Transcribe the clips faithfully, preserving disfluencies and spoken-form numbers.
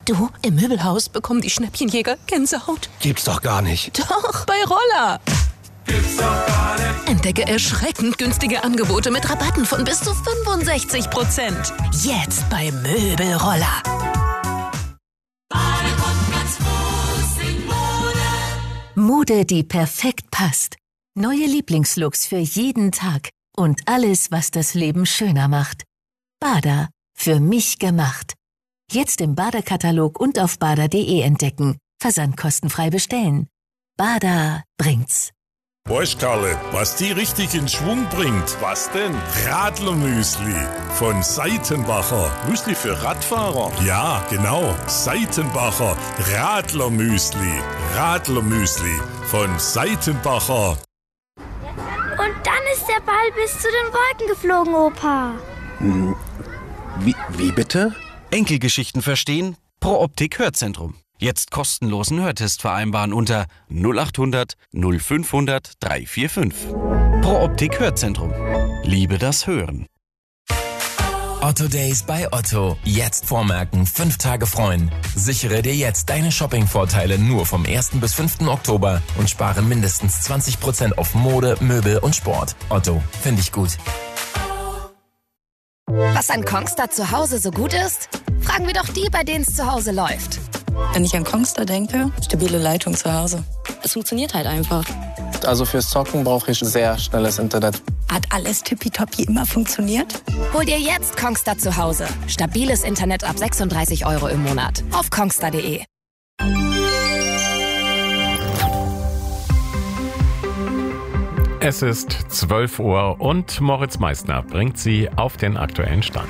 Du, im Möbelhaus bekommen die Schnäppchenjäger Gänsehaut. Gibt's doch gar nicht. Doch, bei Roller. Gibt's doch gar nicht. Entdecke erschreckend günstige Angebote mit Rabatten von bis zu fünfundsechzig Prozent. Jetzt bei Möbelroller. Mode, die perfekt passt. Neue Lieblingslooks für jeden Tag. Und alles, was das Leben schöner macht. Bada, für mich gemacht. Jetzt im Bada-Katalog und auf bada punkt de entdecken. Versand kostenfrei bestellen. Bada bringt's. Weißt, Karle, was die richtig in Schwung bringt? Was denn? Radlermüsli von Seitenbacher. Müsli für Radfahrer? Ja, genau. Seitenbacher Radlermüsli. Radlermüsli von Seitenbacher. Und dann ist der Ball bis zu den Wolken geflogen, Opa. Hm, wie, wie bitte? Enkelgeschichten verstehen? Pro Optik Hörzentrum. Jetzt kostenlosen Hörtest vereinbaren unter null acht hundert null fünfhundert dreihundertfünfundvierzig. Pro Optik Hörzentrum. Liebe das Hören. Otto Days bei Otto. Jetzt vormerken, fünf Tage freuen. Sichere dir jetzt deine Shopping-Vorteile nur vom ersten bis fünften Oktober und spare mindestens zwanzig Prozent auf Mode, Möbel und Sport. Otto, finde ich gut. Was an Kongstar zu Hause so gut ist? Fragen wir doch die, bei denen es zu Hause läuft. Wenn ich an Kongstar denke, stabile Leitung zu Hause. Es funktioniert halt einfach. Also fürs Zocken brauche ich sehr schnelles Internet. Hat alles tippitoppi immer funktioniert? Hol dir jetzt Kongstar zu Hause. Stabiles Internet ab sechsunddreißig Euro im Monat. Auf kongstar punkt de. Es ist zwölf Uhr und Moritz Meissner bringt Sie auf den aktuellen Stand.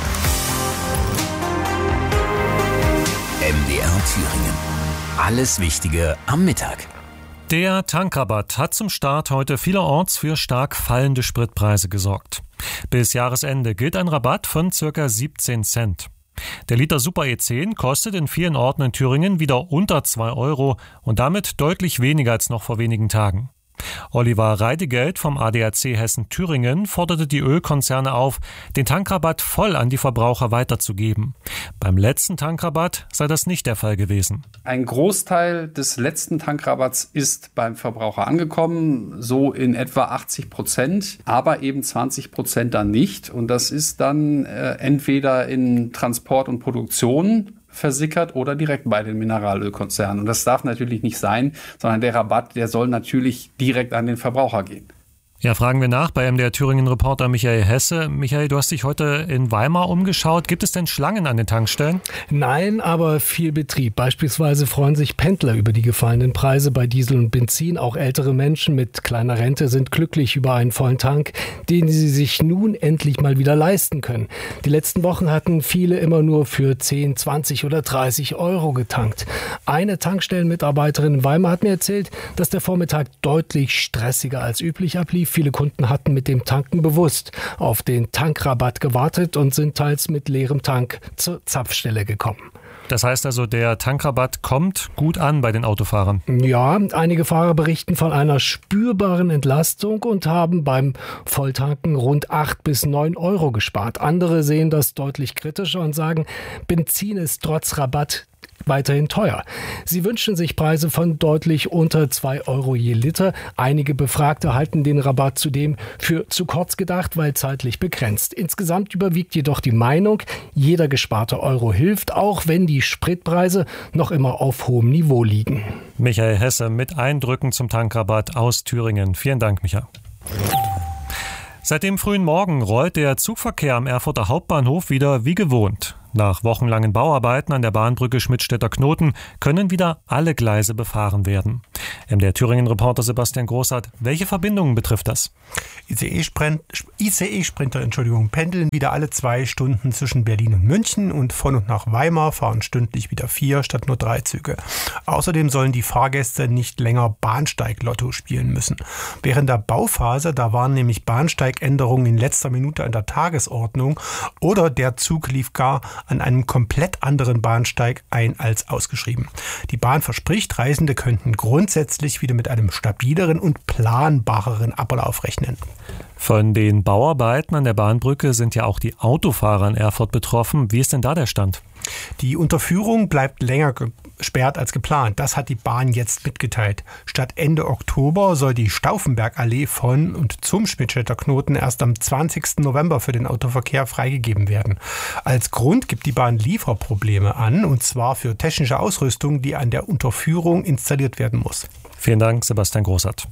M D R Thüringen. Alles Wichtige am Mittag. Der Tankrabatt hat zum Start heute vielerorts für stark fallende Spritpreise gesorgt. Bis Jahresende gilt ein Rabatt von ca. siebzehn Cent. Der Liter Super E zehn kostet in vielen Orten in Thüringen wieder unter zwei Euro und damit deutlich weniger als noch vor wenigen Tagen. Oliver Reidegeld vom A D A C Hessen-Thüringen forderte die Ölkonzerne auf, den Tankrabatt voll an die Verbraucher weiterzugeben. Beim letzten Tankrabatt sei das nicht der Fall gewesen. Ein Großteil des letzten Tankrabatts ist beim Verbraucher angekommen, so in etwa achtzig Prozent, aber eben zwanzig Prozent dann nicht. Und das ist dann äh, entweder in Transport und Produktion versickert oder direkt bei den Mineralölkonzernen. Und das darf natürlich nicht sein, sondern der Rabatt, der soll natürlich direkt an den Verbraucher gehen. Ja, fragen wir nach bei M D R Thüringen-Reporter Michael Hesse. Michael, du hast dich heute in Weimar umgeschaut. Gibt es denn Schlangen an den Tankstellen? Nein, aber viel Betrieb. Beispielsweise freuen sich Pendler über die gefallenen Preise bei Diesel und Benzin. Auch ältere Menschen mit kleiner Rente sind glücklich über einen vollen Tank, den sie sich nun endlich mal wieder leisten können. Die letzten Wochen hatten viele immer nur für zehn, zwanzig oder dreißig Euro getankt. Eine Tankstellenmitarbeiterin in Weimar hat mir erzählt, dass der Vormittag deutlich stressiger als üblich ablief. Viele Kunden hatten mit dem Tanken bewusst auf den Tankrabatt gewartet und sind teils mit leerem Tank zur Zapfstelle gekommen. Das heißt also, der Tankrabatt kommt gut an bei den Autofahrern? Ja, einige Fahrer berichten von einer spürbaren Entlastung und haben beim Volltanken rund acht bis neun Euro gespart. Andere sehen das deutlich kritischer und sagen, Benzin ist trotz Rabatt weiterhin teuer. Sie wünschen sich Preise von deutlich unter zwei Euro je Liter. Einige Befragte halten den Rabatt zudem für zu kurz gedacht, weil zeitlich begrenzt. Insgesamt überwiegt jedoch die Meinung, jeder gesparte Euro hilft, auch wenn die Spritpreise noch immer auf hohem Niveau liegen. Michael Hesse mit Eindrücken zum Tankrabatt aus Thüringen. Vielen Dank, Michael. Seit dem frühen Morgen rollt der Zugverkehr am Erfurter Hauptbahnhof wieder wie gewohnt. Nach wochenlangen Bauarbeiten an der Bahnbrücke Schmidtstädter-Knoten können wieder alle Gleise befahren werden. M D R Thüringen-Reporter Sebastian Großart, welche Verbindungen betrifft das? I C E-Sprinter, Entschuldigung, pendeln wieder alle zwei Stunden zwischen Berlin und München und von und nach Weimar fahren stündlich wieder vier statt nur drei Züge. Außerdem sollen die Fahrgäste nicht länger Bahnsteig-Lotto spielen müssen. Während der Bauphase, da waren nämlich Bahnsteigänderungen in letzter Minute an der Tagesordnung oder der Zug lief gar an einem komplett anderen Bahnsteig ein als ausgeschrieben. Die Bahn verspricht, Reisende könnten grundsätzlich wieder mit einem stabileren und planbareren Ablauf rechnen. Von den Bauarbeiten an der Bahnbrücke sind ja auch die Autofahrer in Erfurt betroffen. Wie ist denn da der Stand? Die Unterführung bleibt länger gesperrt als geplant. Das hat die Bahn jetzt mitgeteilt. Statt Ende Oktober soll die Stauffenbergallee von und zum Schmidtstädter Knoten erst am zwanzigsten November für den Autoverkehr freigegeben werden. Als Grund gibt die Bahn Lieferprobleme an, und zwar für technische Ausrüstung, die an der Unterführung installiert werden muss. Vielen Dank, Sebastian Großart.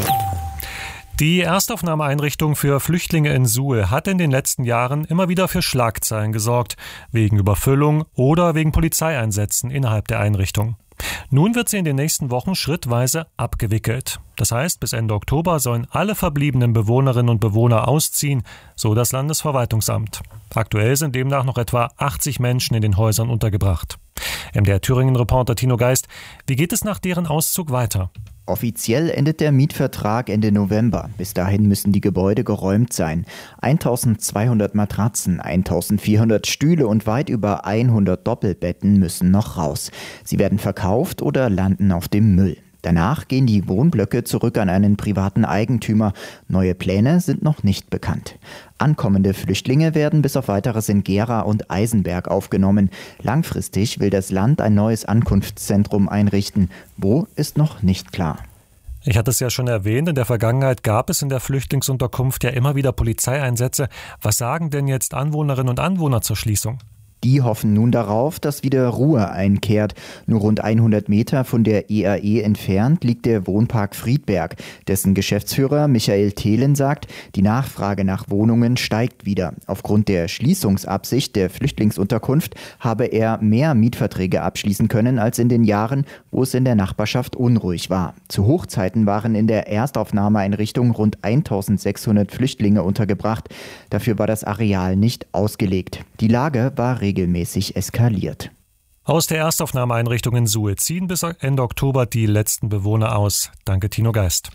Die Erstaufnahmeeinrichtung für Flüchtlinge in Suhl hat in den letzten Jahren immer wieder für Schlagzeilen gesorgt, wegen Überfüllung oder wegen Polizeieinsätzen innerhalb der Einrichtung. Nun wird sie in den nächsten Wochen schrittweise abgewickelt. Das heißt, bis Ende Oktober sollen alle verbliebenen Bewohnerinnen und Bewohner ausziehen, so das Landesverwaltungsamt. Aktuell sind demnach noch etwa achtzig Menschen in den Häusern untergebracht. M D R Thüringen-Reporter Tino Geist, wie geht es nach deren Auszug weiter? Offiziell endet der Mietvertrag Ende November. Bis dahin müssen die Gebäude geräumt sein. eintausendzweihundert Matratzen, eintausendvierhundert Stühle und weit über hundert Doppelbetten müssen noch raus. Sie werden verkauft oder landen auf dem Müll. Danach gehen die Wohnblöcke zurück an einen privaten Eigentümer. Neue Pläne sind noch nicht bekannt. Ankommende Flüchtlinge werden bis auf Weiteres in Gera und Eisenberg aufgenommen. Langfristig will das Land ein neues Ankunftszentrum einrichten. Wo, ist noch nicht klar. Ich hatte es ja schon erwähnt, in der Vergangenheit gab es in der Flüchtlingsunterkunft ja immer wieder Polizeieinsätze. Was sagen denn jetzt Anwohnerinnen und Anwohner zur Schließung? Die hoffen nun darauf, dass wieder Ruhe einkehrt. Nur rund hundert Meter von der E A E entfernt liegt der Wohnpark Friedberg. Dessen Geschäftsführer Michael Thelen sagt, die Nachfrage nach Wohnungen steigt wieder. Aufgrund der Schließungsabsicht der Flüchtlingsunterkunft habe er mehr Mietverträge abschließen können als in den Jahren, wo es in der Nachbarschaft unruhig war. Zu Hochzeiten waren in der Erstaufnahmeeinrichtung rund eintausendsechshundert Flüchtlinge untergebracht. Dafür war das Areal nicht ausgelegt. Die Lage war regelmäßig eskaliert. Aus der Erstaufnahmeeinrichtung in Suhl ziehen bis Ende Oktober die letzten Bewohner aus. Danke, Tino Geist.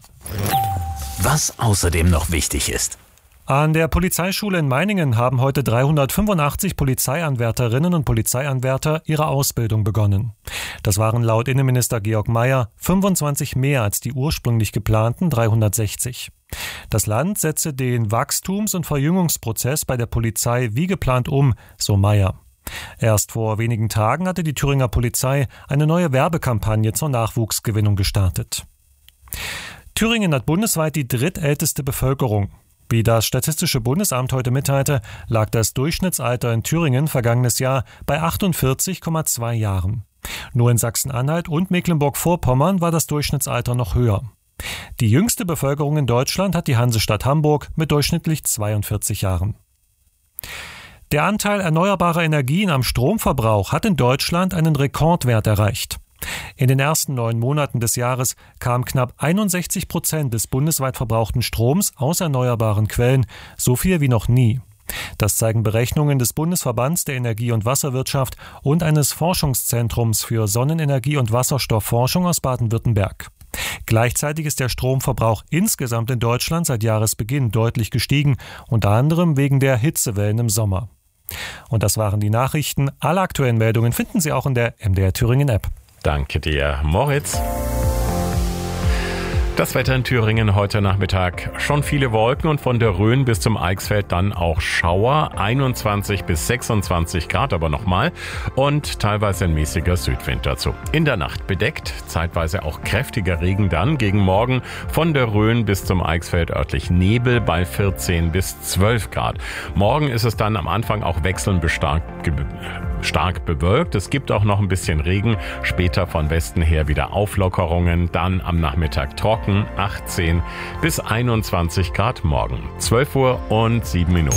Was außerdem noch wichtig ist. An der Polizeischule in Meiningen haben heute dreihundertfünfundachtzig Polizeianwärterinnen und Polizeianwärter ihre Ausbildung begonnen. Das waren laut Innenminister Georg Mayer fünfundzwanzig mehr als die ursprünglich geplanten dreihundertsechzig. Das Land setze den Wachstums- und Verjüngungsprozess bei der Polizei wie geplant um, so Mayer. Erst vor wenigen Tagen hatte die Thüringer Polizei eine neue Werbekampagne zur Nachwuchsgewinnung gestartet. Thüringen hat bundesweit die drittälteste Bevölkerung. Wie das Statistische Bundesamt heute mitteilte, lag das Durchschnittsalter in Thüringen vergangenes Jahr bei achtundvierzig Komma zwei Jahren. Nur in Sachsen-Anhalt und Mecklenburg-Vorpommern war das Durchschnittsalter noch höher. Die jüngste Bevölkerung in Deutschland hat die Hansestadt Hamburg mit durchschnittlich zweiundvierzig Jahren. Der Anteil erneuerbarer Energien am Stromverbrauch hat in Deutschland einen Rekordwert erreicht. In den ersten neun Monaten des Jahres kamen knapp einundsechzig Prozent des bundesweit verbrauchten Stroms aus erneuerbaren Quellen, so viel wie noch nie. Das zeigen Berechnungen des Bundesverbands der Energie- und Wasserwirtschaft und eines Forschungszentrums für Sonnenenergie und Wasserstoffforschung aus Baden-Württemberg. Gleichzeitig ist der Stromverbrauch insgesamt in Deutschland seit Jahresbeginn deutlich gestiegen, unter anderem wegen der Hitzewellen im Sommer. Und das waren die Nachrichten. Alle aktuellen Meldungen finden Sie auch in der M D R Thüringen App. Danke dir, Moritz. Das Wetter in Thüringen heute Nachmittag. Schon viele Wolken und von der Rhön bis zum Eichsfeld dann auch Schauer. einundzwanzig bis sechsundzwanzig Grad aber nochmal und teilweise ein mäßiger Südwind dazu. In der Nacht bedeckt, zeitweise auch kräftiger Regen dann. Gegen Morgen von der Rhön bis zum Eichsfeld örtlich Nebel bei vierzehn bis zwölf Grad. Morgen ist es dann am Anfang auch wechselnd bestark stark bewölkt. Es gibt auch noch ein bisschen Regen. Später von Westen her wieder Auflockerungen. Dann am Nachmittag trocken. achtzehn bis einundzwanzig Grad morgen. zwölf Uhr und sieben Minuten.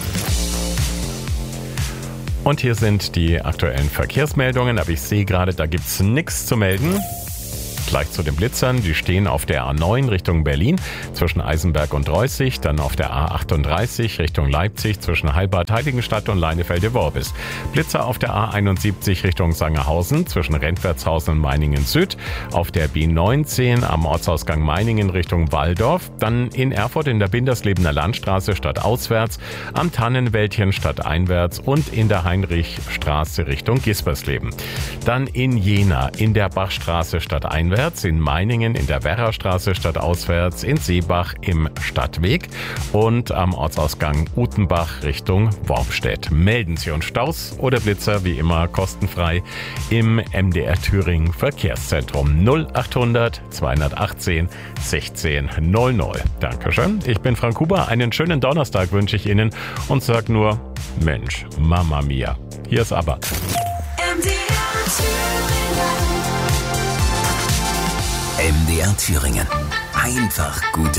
Und hier sind die aktuellen Verkehrsmeldungen. Aber ich sehe gerade, da gibt's nichts zu melden. Gleich zu den Blitzern, die stehen auf der A neun Richtung Berlin zwischen Eisenberg und Reußig, dann auf der A achtunddreißig Richtung Leipzig zwischen Heilbad-Heiligenstadt und Leinefelde-Worbis. Blitzer auf der A einundsiebzig Richtung Sangerhausen zwischen Rentwertshausen und Meiningen Süd, auf der B neunzehn am Ortsausgang Meiningen Richtung Walldorf, dann in Erfurt in der Binderslebener Landstraße stadtauswärts, am Tannenwäldchen stadteinwärts und in der Heinrichstraße Richtung Gispersleben. Dann in Jena in der Bachstraße stadteinwärts stadtauswärts, in Meiningen in der Werrastraße stadtauswärts, in Seebach im Stadtweg und am Ortsausgang Utenbach Richtung Wormstedt. Melden Sie uns Staus oder Blitzer wie immer kostenfrei im M D R Thüringen Verkehrszentrum null achthundert zweihundertachtzehn sechzehn null null. Dankeschön. Ich bin Frank Huber. Einen schönen Donnerstag wünsche ich Ihnen und sag nur, Mensch, Mama Mia. Hier ist aber M D R Thüringen. Einfach gute